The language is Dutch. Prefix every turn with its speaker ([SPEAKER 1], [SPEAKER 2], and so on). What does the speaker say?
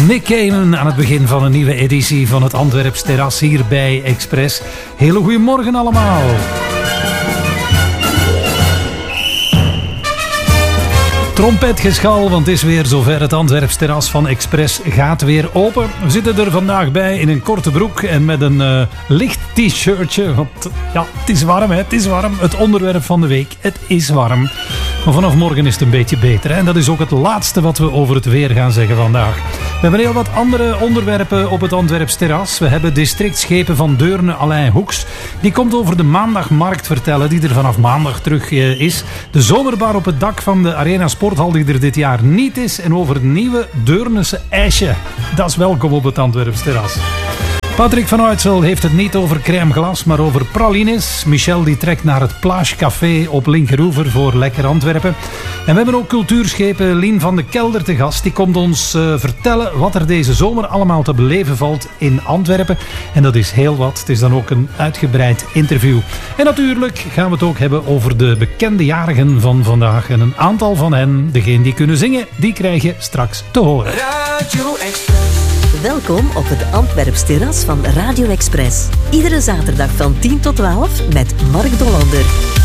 [SPEAKER 1] Nick Cayman aan het begin van een nieuwe editie van het Antwerps Terras hier bij Express. Hele goeiemorgen allemaal. Trompetgeschal, want het is weer zover. Het Antwerps Terras van Express gaat weer open. We zitten er vandaag bij in een korte broek en met een licht t-shirtje. Want ja, het is warm, hè? Het is warm. Het onderwerp van de week, het is warm. Maar vanaf morgen is het een beetje beter. Hè? En dat is ook het laatste wat we over het weer gaan zeggen vandaag. We hebben heel wat andere onderwerpen op het Antwerps Terras. We hebben districtschepen van Deurne, Alain Hoeks. Die komt over de maandagmarkt vertellen, die er vanaf maandag terug is. De zomerbar op het dak van de Arena Sporthal, die er dit jaar niet is. En over het nieuwe Deurnese ijsje. Dat is welkom op het Antwerps Terras. Patrick van Uitsel heeft het niet over crème glas, maar over pralines. Michel die trekt naar het Plage Café op Linkeroever voor lekker Antwerpen. En we hebben ook cultuurschepen Lien van de Kelder te gast. Die komt ons vertellen wat er deze zomer allemaal te beleven valt in Antwerpen. En dat is heel wat. Het is dan ook een uitgebreid interview. En natuurlijk gaan we het ook hebben over de bekende jarigen van vandaag. En een aantal van hen, degenen die kunnen zingen, die krijg je straks te horen.
[SPEAKER 2] Radio Express.
[SPEAKER 3] Welkom op het Antwerps Terras van Radio Express. Iedere zaterdag van 10 tot 12 met Mark Dolander.